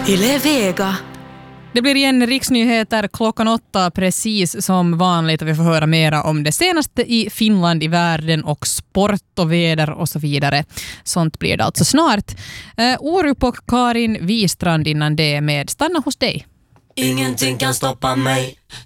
Yle Vega. Det blir igen riksnyheter klockan 8 precis som vanligt och vi får höra mera om det senaste i Finland, i världen och sport och väder och så vidare. Sånt blir det alltså snart. Orup och Karin Wistrand innan det med Stanna hos dig. Ingenting kan stoppa mig,